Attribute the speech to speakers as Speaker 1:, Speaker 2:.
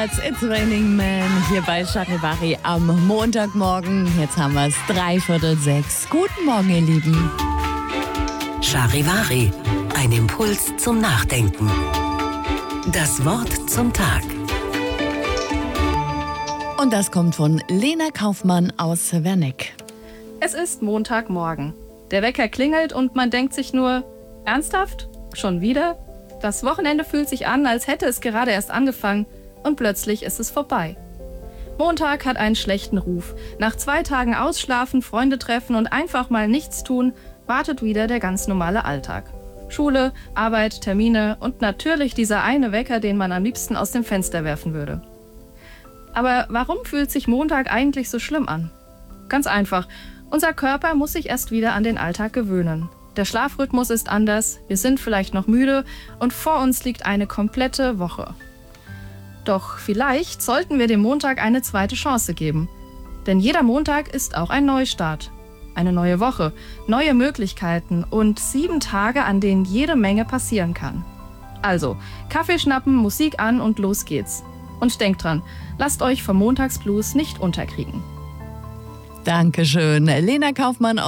Speaker 1: Birds, It's Raining Man hier bei Charivari am Montagmorgen. Jetzt haben wir es 5:45. Guten Morgen, ihr Lieben.
Speaker 2: Charivari, ein Impuls zum Nachdenken. Das Wort zum Tag.
Speaker 1: Und das kommt von Lena Kaufmann aus Werneck.
Speaker 3: Es ist Montagmorgen. Der Wecker klingelt und man denkt sich nur, ernsthaft? Schon wieder? Das Wochenende fühlt sich an, als hätte es gerade erst angefangen und plötzlich ist es vorbei. Montag hat einen schlechten Ruf. Nach 2 Tagen Ausschlafen, Freunde treffen und einfach mal nichts tun, wartet wieder der ganz normale Alltag. Schule, Arbeit, Termine und natürlich dieser eine Wecker, den man am liebsten aus dem Fenster werfen würde. Aber warum fühlt sich Montag eigentlich so schlimm an? Ganz einfach. Unser Körper muss sich erst wieder an den Alltag gewöhnen. Der Schlafrhythmus ist anders, wir sind vielleicht noch müde und vor uns liegt eine komplette Woche. Doch vielleicht sollten wir dem Montag eine zweite Chance geben. Denn jeder Montag ist auch ein Neustart. Eine neue Woche, neue Möglichkeiten und 7 Tage, an denen jede Menge passieren kann. Also, Kaffee schnappen, Musik an und los geht's. Und denkt dran, lasst euch vom Montagsblues nicht unterkriegen.
Speaker 1: Dankeschön, Lena Kaufmann